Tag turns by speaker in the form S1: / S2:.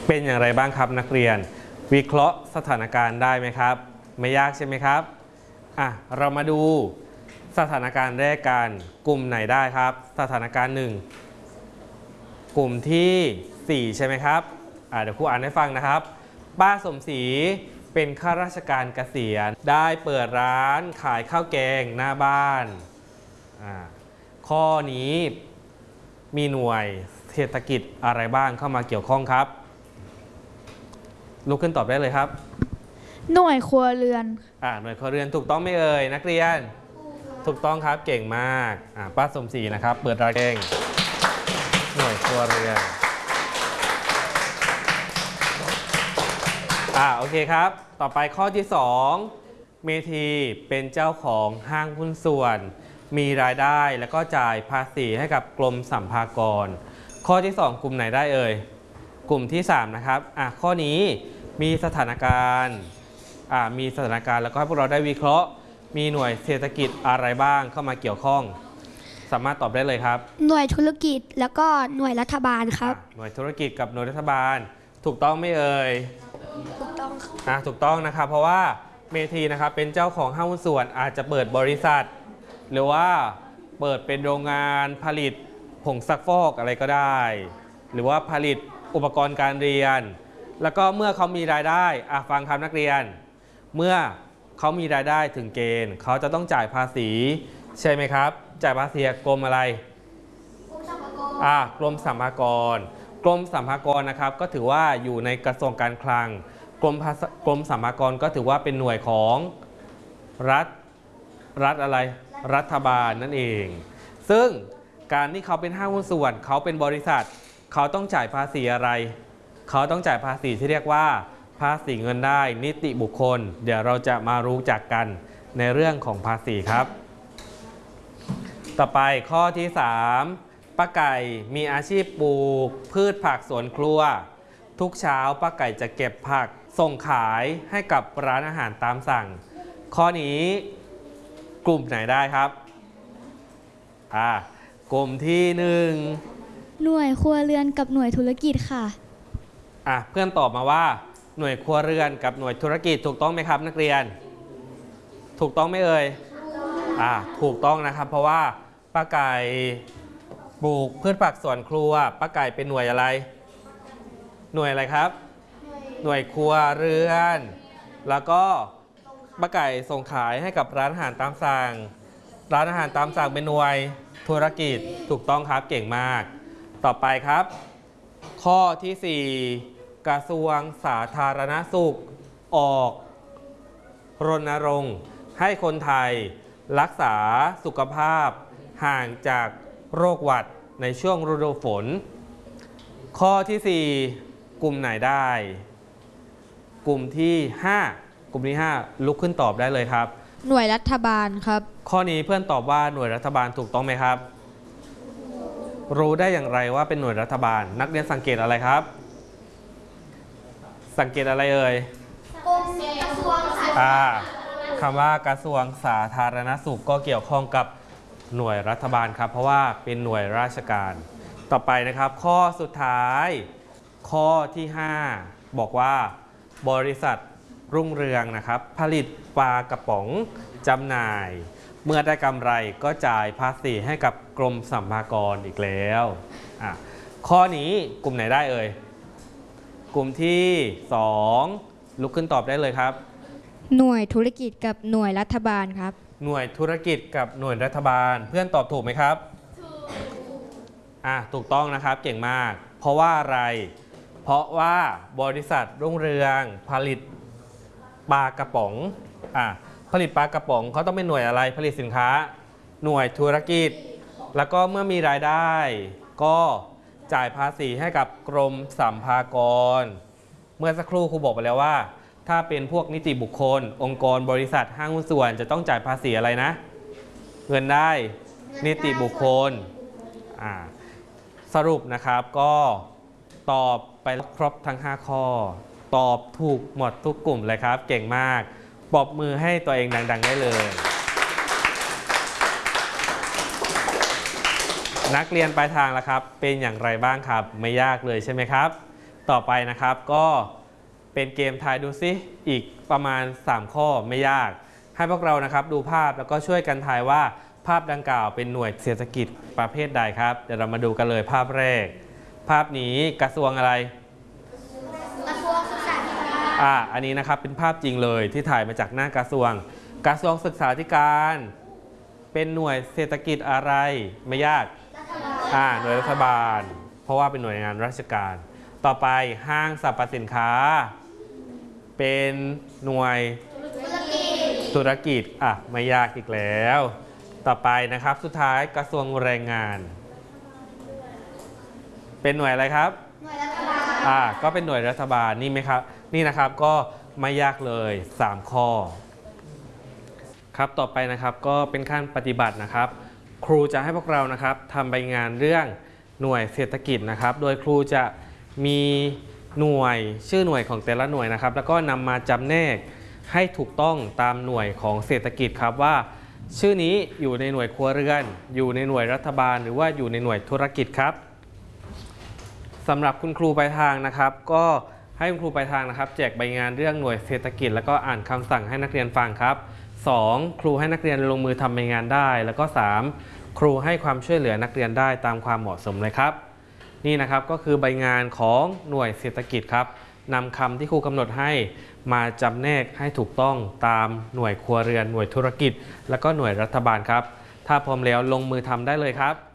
S1: เป็นอย่างไรบ้างครับนักเรียนวิเคราะห์สถานการณ์ได้ไหมครับไม่ยากใช่ไหมครับเรามาดูสถานการณ์แรกกันกลุ่มไหนได้ครับสถานการณ์1กลุ่มที่4ใช่ไหมครับเดี๋ยวครูอ่านให้ฟังนะครับป้าสมศรีเป็นข้าราชการเกษียณได้เปิดร้านขายข้าวแกงหน้าบ้านข้อนี้มีหน่วยเศรษฐกิจอะไรบ้างเข้ามาเกี่ยวข้องครับลุกขึ้นตอบได้เลยครับ
S2: หน่วยครัวเรือน
S1: หน่วยครัวเรือนถูกต้องไม่เอ่ยนักเรียนถูกต้องครับเก่งมากป้าสมศรีนะครับเปิดร้านแกงหน่วยครัวเรือนโอเคครับต่อไปข้อที่2เมธีเป็นเจ้าของห้างหุ้นส่วนมีรายได้แล้วก็จ่ายภาษีให้กับกรมสรรพากรข้อที่2กลุ่มไหนได้เอ่ยกลุ่มที่3นะครับข้อนี้มีสถานการณ์แล้วก็ให้พวกเราได้วิเคราะห์มีหน่วยเศรษฐกิจอะไรบ้างเข้ามาเกี่ยวข้องสามารถตอบได้เลยครับ
S2: หน่วยธุรกิจแล้วก็หน่วยรัฐบาลครับ
S1: หน่วยธุรกิจกับหน่วยรัฐบาลถูกต้องไม่เอ่ย
S2: ถูกต้อง
S1: ถูกต้องนะครับเพราะว่าเมธีนะครับเป็นเจ้าของห้างหุ้นส่วนอาจจะเปิดบริษัทหรือว่าเปิดเป็นโรงงานผลิตผงซักฟอกอะไรก็ได้หรือว่าผลิตอุปกรณ์การเรียนแล้วก็เมื่อเขามีรายได้ฟังครับนักเรียนเมื่อเขามีรายได้ถึงเกณฑ์เขาจะต้องจ่ายภาษีใช่ไหมครับจ่ายภาษีกรมอะไรกรมสรรพากรกรมสรรพากรนะครับก็ถือว่าอยู่ในกระทรวงการคลังกรมสรรพากรก็ถือว่าเป็นหน่วยของรัฐอะไรรัฐบาลนั่นเองซึ่งการที่เขาเป็นห้างหุ้นส่วนเขาเป็นบริษัทเขาต้องจ่ายภาษีอะไรเขาต้องจ่ายภาษีที่เรียกว่าภาษีเงินได้นิติบุคคลเดี๋ยวเราจะมารู้จักกันในเรื่องของภาษีครับต่อไปข้อที่3ป้าไก่มีอาชีพปลูกพืชผักสวนครัวทุกเช้าป้าไก่จะเก็บผักส่งขายให้กับร้านอาหารตามสั่งข้อนี้กลุ่มไหนได้ครับกลุ่มที่1
S2: หน่วยครัวเรือนกับหน่วยธุรกิจค่ะ
S1: เพื่อนตอบมาว่าหน่วยครัวเรือนกับหน่วยธุรกิจถูกต้องไหมครับนักเรียนถูกต้องไหมเอ่ยถูกต้องนะครับเพราะว่าป้าไก่ปลูกพืชผักสวนครัวป้าไก่เป็นหน่วยอะไรหน่วยอะไรครับหน่วยครัวเรือนแล้วก็ป้าไก่ส่งขายให้กับร้านอาหารตามสั่งร้านอาหารตามสั่งเป็นหน่วยธุรกิจถูกต้องครับเก่งมากต่อไปครับข้อที่4กระทรวงสาธารณสุขออกรณรงค์ให้คนไทยรักษาสุขภาพห่างจากโรคหวัดในช่วงฤดูฝนข้อที่4กลุ่มไหนได้กลุ่มที่5ลุกขึ้นตอบได้เลยครับ
S2: หน่วยรัฐบาลครับ
S1: ข้อนี้เพื่อนตอบว่าหน่วยรัฐบาลถูกต้องไหมครับรู้ได้อย่างไรว่าเป็นหน่วยรัฐบาลนักเรียนสังเกตอะไรครับสังเกตอะไรเอ่ยคำว่ากระทรวงสาธารณสุขก็เกี่ยวข้องกับหน่วยรัฐบาลครับเพราะว่าเป็นหน่วยราชการต่อไปนะครับข้อสุดท้ายข้อที่5บอกว่าบริษัทรุ่งเรืองนะครับผลิตปลากระป๋องจำหน่ายเมื่อได้กำไรก็จ่ายภาษีให้กับกรมสรรพากรอีกแล้วข้อนี้กลุ่มไหนได้เอ่ยกลุ่มที่2ลุกขึ้นตอบได้เลยครับ
S2: หน่วยธุรกิจกับหน่วยรัฐบาลครับ
S1: หน่วยธุรกิจกับหน่วยรัฐบาลเพื่อนตอบถูกไหมครับถูกต้องนะครับเก่งมากเพราะว่าอะไรเพราะว่าบริษัทรุ่งเรืองผลิตปลากระป๋องผลิตปลากระป๋องเขาต้องเป็นหน่วยอะไรผลิตสินค้าหน่วยธุรกิจแล้วก็เมื่อมีรายได้ก็จ่ายภาษีให้กับกรมสรรพากรเมื่อสักครู่ครูบอกไปแล้วว่าถ้าเป็นพวกนิติบุคคลองค์กรบริษัทห้างหุ้นส่วนจะต้องจ่ายภาษีอะไรนะเงินได้นิติบุคคลสรุปนะครับก็ตอบไปครบทั้ง5ข้อตอบถูกหมดทุกกลุ่มเลยครับเก่งมากปรบมือให้ตัวเองดังๆได้เลยนักเรียนปลายทางแล้วครับเป็นอย่างไรบ้างครับไม่ยากเลยใช่ไหมครับต่อไปนะครับก็เป็นเกมทายดูซิอีกประมาณ3ข้อไม่ยากให้พวกเรานะครับดูภาพแล้วก็ช่วยกันทายว่าภาพดังกล่าวเป็นหน่วยเศรษฐกิจประเภทใดครับเดี๋ยวเรามาดูกันเลยภาพแรกภาพนี้กระทรวงอะไรกระทรวงศึกษาธิการอันนี้นะครับเป็นภาพจริงเลยที่ถ่ายมาจากหน้ากระทรวงศึกษาธิการเป็นหน่วยเศรษฐกิจอะไรไม่ยากหน่วยรัฐบาลเพราะว่าเป็นหน่วยงานราชการต่อไปห้างสรรพสินค้าเป็นหน่วยธุรกิจไม่ยากอีกแล้วต่อไปนะครับสุดท้ายกระทรวงแรงงานเป็นหน่วยอะไรครับหน่วยรัฐบาลก็เป็นหน่วยรัฐบาลนี่ไหมครับนี่นะครับก็ไม่ยากเลย3ข้อครับต่อไปนะครับก็เป็นขั้นปฏิบัตินะครับครูจะให้พวกเรานะครับทำใบงานเรื่องหน่วยเศรษฐกิจนะครับโดยครูจะมีหน่วยชื่อหน่วยของแต่ละหน่วยนะครับแล้วก็นำมาจำแนกให้ถูกต้องตามหน่วยของเศรษฐกิจครับว่าชื่อนี้อยู่ในหน่วยครัวเรือนอยู่ในหน่วยรัฐบาลหรือว่าอยู่ในหน่วยธุรกิจครับสำหรับคุณครูปลายทางนะครับก็ให้คุณครูปลายทางนะครับแจกใบงานเรื่องหน่วยเศรษฐกิจแล้วก็อ่านคำสั่งให้นักเรียนฟังครับ2ครูให้นักเรียนลงมือทำใบงานได้แล้วก็3ครูให้ความช่วยเหลือนักเรียนได้ตามความเหมาะสมเลยครับนี่นะครับก็คือใบงานของหน่วยเศรษฐกิจครับนำคำที่ครูกำหนดให้มาจำแนกให้ถูกต้องตามหน่วยครัวเรือนหน่วยธุรกิจแล้วก็หน่วยรัฐบาลครับถ้าพร้อมแล้วลงมือทำได้เลยครับ